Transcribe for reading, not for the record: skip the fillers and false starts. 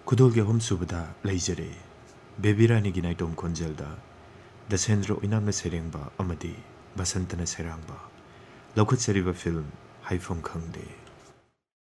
खुदोलगे हम सुबदा लेजरे बेबीरानी की नाइटोम खोंजेलदा दसेंद्र इनामने सेरेंबा अमदी बसंतने सेरांबा लौखत सेरिबा फिल्म हाइफम खंगदे।